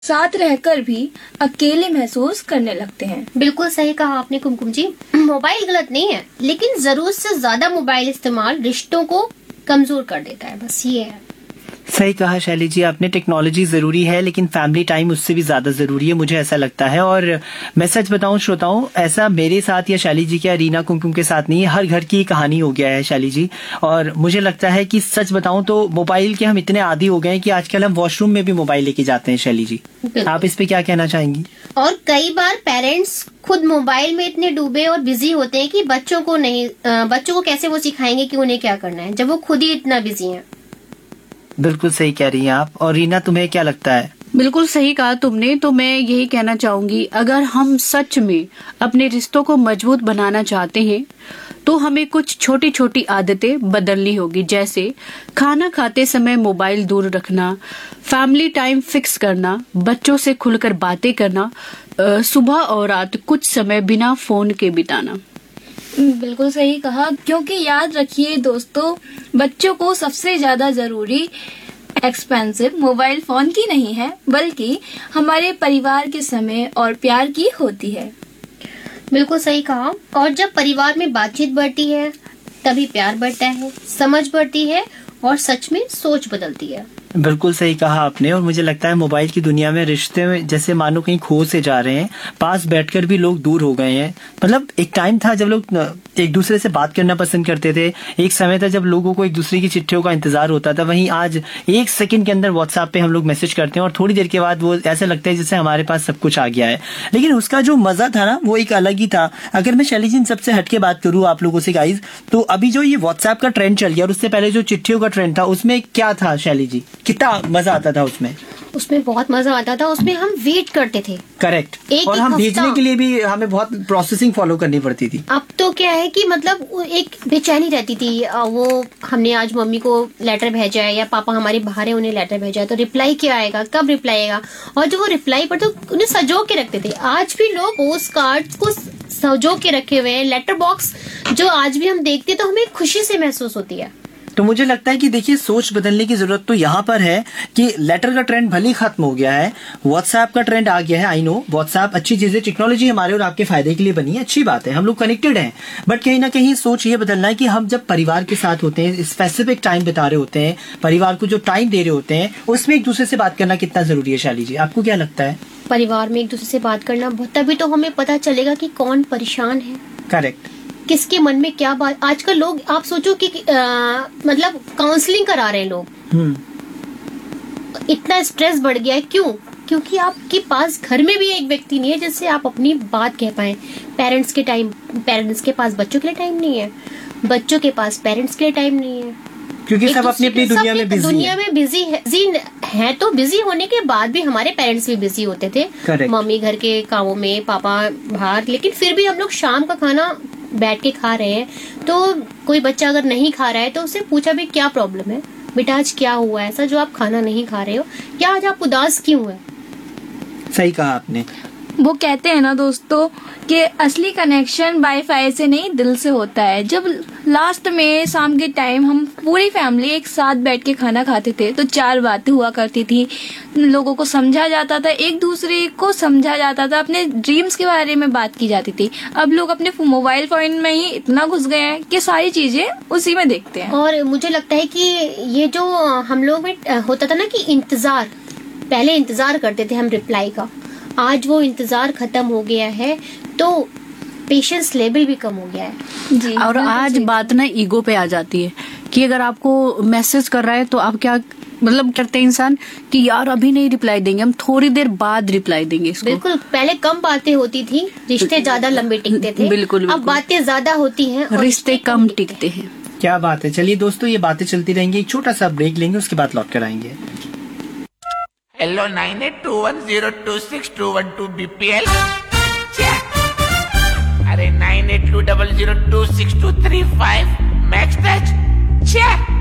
साथ रहकर भी अकेले महसूस करने लगते हैं। बिल्कुल सही कहा आपने कुमकुम जी। मोबाइल गलत नहीं है, लेकिन जरूरत से ज्यादा मोबाइल इस्तेमाल रिश्तों को कमजोर कर देता है, बस ये है। सही कहा शैली जी आपने, टेक्नोलॉजी जरूरी है लेकिन फैमिली टाइम उससे भी ज्यादा जरूरी है, मुझे ऐसा लगता है। और मैं सच बताऊं श्रोताओं, ऐसा मेरे साथ या शैली जी या रीना कुमकुम के साथ नहीं है, हर घर की कहानी हो गया है शैली जी। और मुझे लगता है कि सच बताऊं तो मोबाइल के हम इतने आदी हो गए हैं कि आजकल हम वॉशरूम में भी मोबाइल लेके जाते हैं। शैली जी, आप इस पे क्या कहना चाहेंगी? और कई बार पेरेंट्स खुद मोबाइल में इतने डूबे और बिजी होते हैं कि बच्चों को कैसे वो सिखाएंगे कि उन्हें क्या करना है, जब वो खुद ही इतना बिजी हैं। बिल्कुल सही कह रही हैं आप। और रीना, तुम्हें क्या लगता है? बिल्कुल सही कहा तुमने। तो मैं यही कहना चाहूंगी, अगर हम सच में अपने रिश्तों को मजबूत बनाना चाहते हैं तो हमें कुछ छोटी छोटी आदतें बदलनी होगी, जैसे खाना खाते समय मोबाइल दूर रखना, फैमिली टाइम फिक्स करना, बच्चों से खुलकर बातें करना, सुबह और रात कुछ समय बिना फोन के बिताना। बिल्कुल सही कहा, क्योंकि याद रखिए दोस्तों, बच्चों को सबसे ज्यादा जरूरी एक्सपेंसिव मोबाइल फोन की नहीं है, बल्कि हमारे परिवार के समय और प्यार की होती है। बिल्कुल सही कहा। और जब परिवार में बातचीत बढ़ती है तभी प्यार बढ़ता है, समझ बढ़ती है और सच में सोच बदलती है। बिल्कुल सही कहा आपने। और मुझे लगता है मोबाइल की दुनिया में रिश्ते में जैसे मानो कहीं खो से जा रहे हैं, पास बैठकर भी लोग दूर हो गए हैं। मतलब एक टाइम था जब लोग एक दूसरे से बात करना पसंद करते थे, एक समय था जब लोगों को एक दूसरे की चिट्ठियों का इंतजार होता था। वहीं आज एक सेकंड के अंदर व्हाट्सएप पे हम लोग मैसेज करते हैं और थोड़ी देर के बाद वो ऐसा लगता है जैसे हमारे पास सब कुछ आ गया है। लेकिन उसका जो मजा था ना, वो एक अलग ही था। अगर मैं शैली जी सबसे हटके बात करूँ आप लोगों से गाइज, तो अभी जो ये व्हाट्सएप का ट्रेंड चल गया और उससे पहले जो चिट्ठियों का ट्रेंड था, उसमें क्या था शैली जी? कितना मजा आता था उसमें? उसमें बहुत मजा आता था, उसमें हम वेट करते थे। करेक्ट। और हम भेजने के लिए भी हमें बहुत प्रोसेसिंग फॉलो करनी पड़ती थी। अब तो क्या है कि मतलब एक बेचैनी रहती थी। वो हमने आज मम्मी को लेटर भेजा है या पापा हमारे बाहर है उन्हें लेटर भेजा है, तो रिप्लाई क्या आएगा, कब रिप्लाई आएगा, और जो वो रिप्लाई पर तो उन्हें सजो के रखते थे। आज भी लोग पोस्ट कार्ड को सजो के रखे हुए हैं, लेटर बॉक्स जो आज भी हम देखते तो हमें खुशी से महसूस होती है। तो मुझे लगता है कि देखिए, सोच बदलने की जरूरत तो यहाँ पर है कि लेटर का ट्रेंड भले ही खत्म हो गया है, व्हाट्सएप का ट्रेंड आ गया है। आई नो व्हाट्सएप अच्छी चीज है, टेक्नोलॉजी हमारे और आपके फायदे के लिए बनी है, अच्छी बात है, हम लोग कनेक्टेड हैं। बट कहीं ना कहीं सोच ये बदलना है कि हम जब परिवार के साथ होते हैं, स्पेसिफिक टाइम बिता रहे होते हैं, परिवार को जो टाइम दे रहे होते हैं, उसमें एक दूसरे से बात करना कितना जरूरी है। शाली जी, आपको क्या लगता है? परिवार में एक दूसरे से बात करना, तभी तो हमें पता चलेगा कि कौन परेशान है। करेक्ट। किसके मन में क्या बात। आजकल लोग, आप सोचो कि मतलब काउंसलिंग करा रहे हैं लोग। इतना स्ट्रेस बढ़ गया है, क्यों? क्योंकि आपके पास घर में भी एक व्यक्ति नहीं है जिससे आप अपनी बात कह पाए। पेरेंट्स के पास बच्चों के लिए टाइम नहीं है, बच्चों के पास पेरेंट्स के लिए टाइम नहीं है, क्योंकि सब अपनी अपनी दुनिया में बिजी है। तो बिजी होने के बाद भी हमारे पेरेंट्स भी बिजी होते थे। Correct. मम्मी घर के कामों में, पापा बाहर, लेकिन फिर भी हम लोग शाम का खाना बैठ के खा रहे हैं। तो कोई बच्चा अगर नहीं खा रहा है तो उससे पूछा भी क्या प्रॉब्लम है बेटा, आज क्या हुआ ऐसा जो आप खाना नहीं खा रहे हो, या आज आप उदास क्यों है? सही कहा आपने। वो कहते हैं ना दोस्तों कि असली कनेक्शन वाईफाई से नहीं, दिल से होता है। जब लास्ट में शाम के टाइम हम पूरी फैमिली एक साथ बैठ के खाना खाते थे तो 4 बातें हुआ करती थी, लोगों को समझा जाता था, एक दूसरे को समझा जाता था, अपने ड्रीम्स के बारे में बात की जाती थी। अब लोग अपने मोबाइल फोन में ही इतना घुस गए हैं कि सारी चीजें उसी में देखते हैं। और मुझे लगता है कि ये जो हम लोग में होता था ना कि इंतजार, पहले इंतजार करते थे हम रिप्लाई का, आज वो इंतजार खत्म हो गया है, तो पेशेंस लेवल भी कम हो गया है जी। और आज बात ना ईगो पे आ जाती है कि अगर आपको मैसेज कर रहा है तो आप क्या मतलब करते हैं इंसान कि यार अभी नहीं रिप्लाई देंगे, हम थोड़ी देर बाद रिप्लाई देंगे इसको। बिल्कुल, पहले कम बातें होती थी, रिश्ते ज्यादा लंबे टिकते थे। बिल्कुल। अब बातें ज्यादा होती हैं, रिश्ते कम टिकते हैं। क्या बात है। चलिए दोस्तों, ये बातें चलती रहेंगी, एक छोटा सा ब्रेक लेंगे, उसके बाद लौट कर आएंगे। Hello 9821026212 BPL। अरे 9820026235 मैक्स टच।